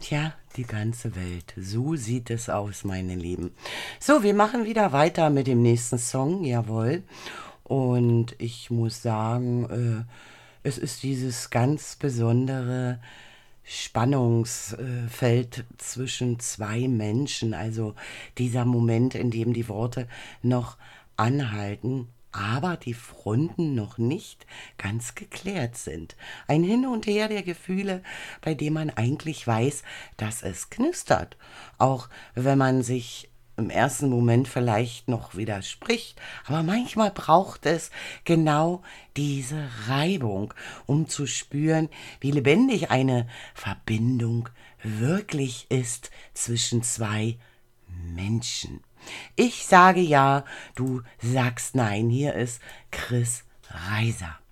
Tja, die ganze Welt. So sieht es aus, meine Lieben. So, wir machen wieder weiter mit dem nächsten Song, jawohl. Und ich muss sagen, es ist dieses ganz besondere Spannungsfeld zwischen zwei Menschen. Also dieser Moment, in dem die Worte noch anhalten, aber die Fronten noch nicht ganz geklärt sind. Ein Hin und Her der Gefühle, bei dem man eigentlich weiß, dass es knistert. Auch wenn man sich im ersten Moment vielleicht noch widerspricht, aber manchmal braucht es genau diese Reibung, um zu spüren, wie lebendig eine Verbindung wirklich ist zwischen zwei Menschen. Ich sage ja, du sagst nein. Hier ist Chris Reiser.